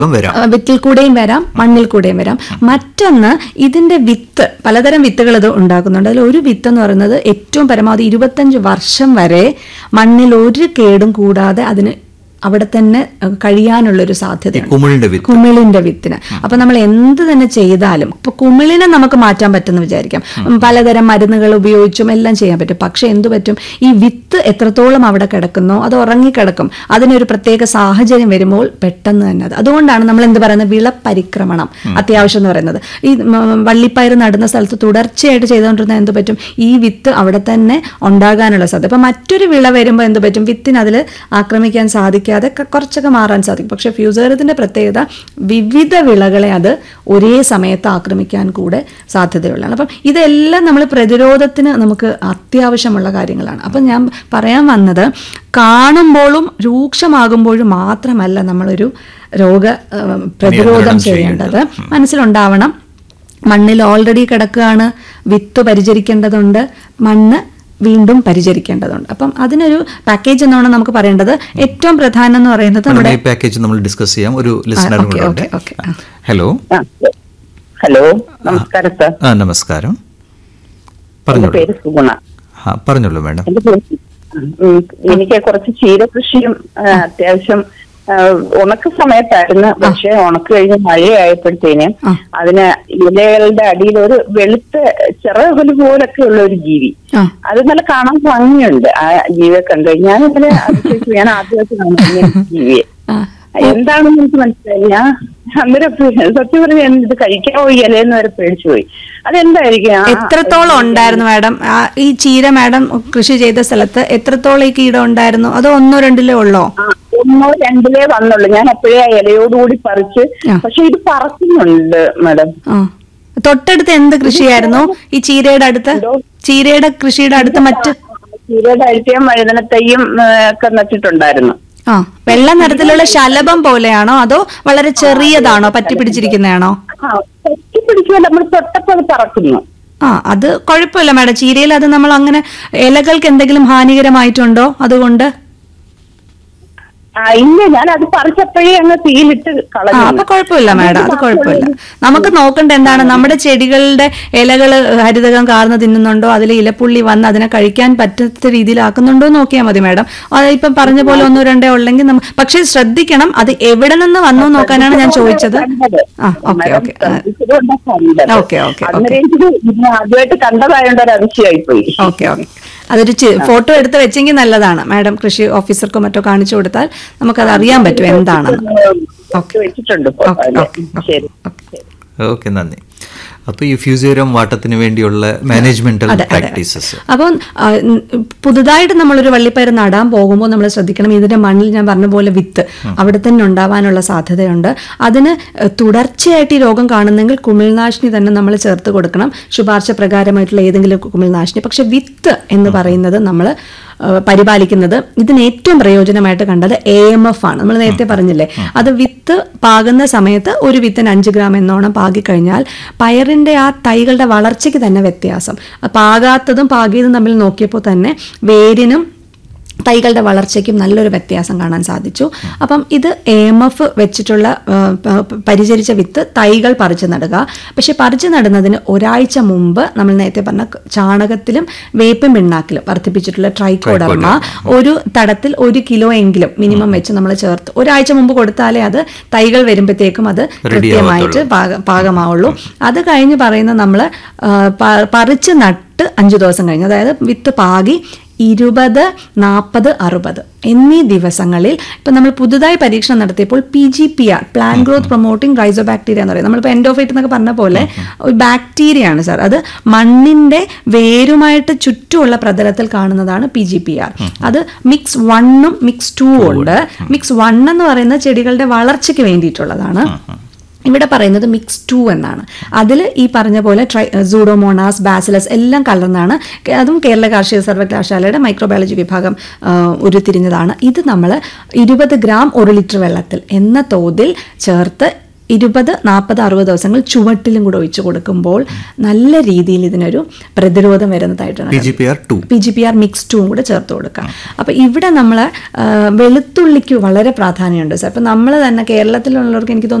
വിത്തിൽ കൂടെയും വരാം, മണ്ണിൽ കൂടെയും വരാം. മറ്റൊന്ന്, ഇതിന്റെ വിത്ത്, പലതരം വിത്തുകൾ ഇത് ഉണ്ടാക്കുന്നുണ്ട്. അതിൽ ഒരു വിത്ത് എന്ന് പറയുന്നത് ഏറ്റവും പരമാവധി 25 വർഷം വരെ മണ്ണിൽ ഒരു കേടും കൂടാതെ അതിന് അവിടെ തന്നെ കഴിയാനുള്ളൊരു സാധ്യത, കുമിളിന്റെ വിത്തിന്. അപ്പൊ നമ്മൾ എന്ത് തന്നെ ചെയ്താലും, ഇപ്പൊ കുമിളിനെ നമുക്ക് മാറ്റാൻ പറ്റുമെന്ന് വിചാരിക്കാം, പലതരം മരുന്നുകൾ ഉപയോഗിച്ചും എല്ലാം ചെയ്യാൻ പറ്റും. പക്ഷെ എന്തു പറ്റും, ഈ വിത്ത് എത്രത്തോളം അവിടെ കിടക്കുന്നോ അത് ഉറങ്ങിക്കിടക്കും. അതിനൊരു പ്രത്യേക സാഹചര്യം വരുമ്പോൾ പെട്ടെന്ന് തന്നെ അതുകൊണ്ടാണ് നമ്മൾ എന്ത് പറയുന്നത്, വിളപരിക്രമണം അത്യാവശ്യം എന്ന് പറയുന്നത്. ഈ വള്ളിപ്പയർ നടുന്ന സ്ഥലത്ത് തുടർച്ചയായിട്ട് ചെയ്തുകൊണ്ടിരുന്നാൽ എന്ത് പറ്റും, ഈ വിത്ത് അവിടെ തന്നെ ഉണ്ടാകാനുള്ള സാധ്യത. ഇപ്പൊ മറ്റൊരു വിള വരുമ്പോൾ എന്ത് പറ്റും, വിത്തിന് അതിൽ ആക്രമിക്കാൻ സാധിക്കും, അതൊക്കെ കുറച്ചൊക്കെ മാറാൻ സാധിക്കും. പക്ഷെ ഫ്യൂസേറിയത്തിന്റെ പ്രത്യേകത വിവിധ വിളകളെ അത് ഒരേ സമയത്ത് ആക്രമിക്കാൻ കൂടെ സാധ്യതയുള്ളതാണ്. അപ്പം ഇതെല്ലാം നമ്മൾ പ്രതിരോധത്തിന് നമുക്ക് അത്യാവശ്യമുള്ള കാര്യങ്ങളാണ്. അപ്പം ഞാൻ പറയാൻ വന്നത്, കാണുമ്പോഴും രൂക്ഷമാകുമ്പോഴും മാത്രമല്ല നമ്മളൊരു രോഗ പ്രതിരോധം ചെയ്യേണ്ടത്, മനസ്സിലുണ്ടാവണം. മണ്ണിൽ ഓൾറെഡി കിടക്കുകയാണ്, വിത്ത് പരിചരിക്കേണ്ടതുണ്ട്, മണ്ണ് വീണ്ടും പരിചരിക്കേണ്ടതുണ്ട്. അപ്പം അതിനൊരു പാക്കേജ് എന്നാണ് നമുക്ക് പറയേണ്ടത്. ഏറ്റവും പ്രധാനം എന്ന് പറയുന്നത് നമ്മുടെ പാക്കേജ് നമ്മൾ ഡിസ്കസ് ചെയ്യാം. ഒരു ലിസണർ ഉണ്ട്. ഹലോ ഹലോ, നമസ്കാരം സർ. നമസ്കാരം, പറഞ്ഞോളൂ മാഡം. എനിക്ക് കുറച്ച് ചീര കൃഷിയും അത്യാവശ്യം ഉണക്ക സമയത്തായിരുന്നു. പക്ഷെ ഉണക്ക് കഴിഞ്ഞ് മഴയായപ്പോഴത്തേന് അതിന് ഇലകളുടെ അടിയിൽ ഒരു വെളുത്ത ചിറകല് പോലൊക്കെ ഉള്ള ഒരു ജീവി, അത് നല്ല കാണാൻ ഭംഗിയുണ്ട്. ആ ജീവിയെ കണ്ടു ഞാനിങ്ങനെ അതിശയിച്ചു. ഞാൻ ആദ്യമായിട്ട് കാണുന്ന ജീവിയെ എന്താണെന്ന് എനിക്ക് മനസ്സിലായി. ഞാൻ അന്നേരം സത്യം പറഞ്ഞ ഇത് കഴിക്കാവോ ഈ ഇലയെന്ന് വരെ പേടിച്ചു പോയി. അതെന്തായിരിക്കും? എത്രത്തോളം ഉണ്ടായിരുന്നു മാഡം ഈ ചീര? മാഡം കൃഷി ചെയ്ത സ്ഥലത്ത് എത്രത്തോളം ഈ കീടം ഉണ്ടായിരുന്നു? അതോ 1-2 ഉള്ളോ? 1-2 വന്നുള്ളൂ. ഞാൻ അപ്പോഴേ ആ ഇലയോടുകൂടി പറിച്ച്. പക്ഷെ ഇത് പറക്കുന്നുണ്ട് മാഡം. തൊട്ടടുത്ത് എന്ത് കൃഷിയായിരുന്നു ഈ ചീരയുടെ അടുത്ത്? ചീരയുടെ കൃഷിയുടെ അടുത്ത് മറ്റ് ചീരയുടെ അടുത്ത് വഴുതനത്തൈയും ഒക്കെ നട്ടിട്ടുണ്ടായിരുന്നു. വെള്ള നിറത്തിലുള്ള ശലഭം പോലെയാണോ അതോ വളരെ ചെറിയതാണോ, പറ്റി പിടിച്ചിരിക്കുന്നതാണോ? പറ്റി പിടിക്കുമല്ലോ, നമ്മൾ തൊട്ടപ്പോൾ അത് പറക്കുന്നു. അത് കുഴപ്പമില്ല മാഡം. ചീരയിൽ അത് നമ്മൾ അങ്ങനെ ഇലകൾക്ക് എന്തെങ്കിലും ഹാനികരമായിട്ടുണ്ടോ അതുകൊണ്ട്? ഇല്ല, ഞാൻ അത് പറിച്ചപ്പോഴേ അങ്ങ് തീയിലിട്ട് കളഞ്ഞു. അപ്പൊ കുഴപ്പമില്ല മാഡം, അത് കുഴപ്പമില്ല. നമുക്ക് നോക്കേണ്ട എന്താണ്, നമ്മുടെ ചെടികളുടെ ഇലകൾ ഹരിതകം കാർന്ന് തിന്നുന്നുണ്ടോ, അതിൽ ഇലപ്പുള്ളി വന്ന് അതിനെ കഴിക്കാൻ പറ്റാത്ത രീതിയിലാക്കുന്നുണ്ടോ നോക്കിയാൽ മതി മാഡം. അതിപ്പം പറഞ്ഞ പോലെ 1-2 ഉള്ളെങ്കിൽ പക്ഷെ ശ്രദ്ധിക്കണം, അത് എവിടെ നിന്ന് വന്നു നോക്കാനാണ് ഞാൻ ചോദിച്ചത്. ആദ്യമായിട്ട് കണ്ടതായോണ്ട് ഒരു അതിശയായിപ്പോയി. ഓക്കെ, അതൊരു ഫോട്ടോ എടുത്ത് വെച്ചെങ്കിൽ നല്ലതാണ് മാഡം. കൃഷി ഓഫീസർക്കോ മറ്റോ കാണിച്ചു കൊടുത്താൽ നമുക്കത് അറിയാൻ പറ്റും എന്താണെന്ന്. ഓക്കെ, നന്ദി. അപ്പോൾ ഈ ഫ്യൂസേറിയം വാട്ടത്തിന് വേണ്ടിയുള്ള മാനേജ്മെന്റൽ പ്രാക്ടീസസ്. അപ്പം പുതുതായിട്ട് നമ്മളൊരു വള്ളിപ്പയർ നടാൻ പോകുമ്പോൾ നമ്മൾ ശ്രദ്ധിക്കണം, ഇതിന്റെ മണ്ണിൽ ഞാൻ പറഞ്ഞ പോലെ വിത്ത് അവിടെ തന്നെ ഉണ്ടാവാനുള്ള സാധ്യതയുണ്ട്. അതിന് തുടർച്ചയായിട്ട് ഈ രോഗം കാണുന്നെങ്കിൽ കുമിൾനാശിനി തന്നെ നമ്മൾ ചേർത്ത് കൊടുക്കണം, ശുപാർശ പ്രകാരമായിട്ടുള്ള ഏതെങ്കിലും കുമിൾനാശിനി. പക്ഷെ വിത്ത് എന്ന് പറയുന്നത് നമ്മൾ പരിപാലിക്കുന്നത് ഇതിന് ഏറ്റവും പ്രയോജനമായിട്ട് കണ്ടത് AMF ആണ്. നമ്മൾ നേരത്തെ പറഞ്ഞില്ലേ, അത് വിത്ത് പാകുന്ന സമയത്ത് ഒരു വിത്തിന് 5 ഗ്രാം എന്നോണം പാകിക്കഴിഞ്ഞാൽ പയറിന്റെ ആ തൈകളുടെ വളർച്ചയ്ക്ക് തന്നെ വ്യത്യാസം. പാകാത്തതും പാകിയതും തമ്മിൽ നോക്കിയപ്പോൾ തന്നെ വേരിനും തൈകളുടെ വളർച്ചയ്ക്കും നല്ലൊരു വ്യത്യാസം കാണാൻ സാധിച്ചു. അപ്പം ഇത് AMF വെച്ചിട്ടുള്ള പരിചരിച്ച വിത്ത് തൈകൾ പറിച്ചു നടുക. പക്ഷെ പറിച്ചു നടുന്നതിന് ഒരാഴ്ച മുമ്പ് നമ്മൾ നേരത്തെ പറഞ്ഞ ചാണകത്തിലും വേപ്പിൻ പിണ്ണാക്കിലും വർദ്ധിപ്പിച്ചിട്ടുള്ള ട്രൈക്കോഡർമ ഒരു തടത്തിൽ 1 കിലോ എങ്കിലും മിനിമം വെച്ച് നമ്മൾ ചേർത്ത് ഒരാഴ്ച മുമ്പ് കൊടുത്താലേ അത് തൈകൾ വരുമ്പോഴത്തേക്കും അത് കൃത്യമായിട്ട് പാകമാവുള്ളൂ. അത് കഴിഞ്ഞ് പറയുന്നത് നമ്മൾ പറിച്ച് നട്ട് 5 ദിവസം കഴിഞ്ഞ്, അതായത് വിത്ത് പാകി 20, 40, 60 എന്നീ ദിവസങ്ങളിൽ ഇപ്പം നമ്മൾ പുതുതായി പരീക്ഷണം നടത്തിയപ്പോൾ PGPR, പ്ലാൻ ഗ്രോത്ത് പ്രൊമോട്ടിംഗ് റൈസോബാക്ടീരിയ എന്ന് പറയും. നമ്മളിപ്പോൾ എൻഡോഫൈറ്റ് എന്നൊക്കെ പറഞ്ഞ പോലെ ഒരു ബാക്ടീരിയയാണ് സാർ. അത് മണ്ണിന്റെ വേരുമായിട്ട് ചുറ്റുമുള്ള പ്രതലത്തിൽ കാണുന്നതാണ് PGPR. അത് മിക്സ് 1ഉം മിക്സ് 2ഉം ഉണ്ട്. മിക്സ് 1 എന്ന് പറയുന്നത് ചെടികളുടെ വളർച്ചയ്ക്ക് വേണ്ടിയിട്ടുള്ളതാണ്. ഇവിടെ പറയുന്നത് മിക്സ് 2 എന്നാണ്. അതിൽ ഈ പറഞ്ഞ പോലെ സൂഡോമോണാസ്, ബാസിലസ് എല്ലാം കലർന്നാണ്. അതും കേരള കാർഷിക സർവകലാശാലയുടെ മൈക്രോബയോളജി വിഭാഗം ഉരുത്തിരിഞ്ഞതാണ്. ഇത് നമ്മൾ 20 ഗ്രാം 1 ലിറ്റർ വെള്ളത്തിൽ എന്ന തോതിൽ ചേർത്ത് 20, 40, 60 ദിവസങ്ങൾ ചുവട്ടിലും കൂടെ ഒഴിച്ചു കൊടുക്കുമ്പോൾ നല്ല രീതിയിൽ ഇതിനൊരു പ്രതിരോധം വരുന്നതായിട്ടാണ്. PGPR മിക്സ് 2 കൂടെ ചേർത്ത് കൊടുക്കാം. അപ്പം ഇവിടെ നമ്മൾ വെളുത്തുള്ളിക്ക് വളരെ പ്രാധാന്യമുണ്ട് സാർ. അപ്പം നമ്മൾ തന്നെ കേരളത്തിലുള്ളവർക്ക് എനിക്ക് തോന്നുന്നു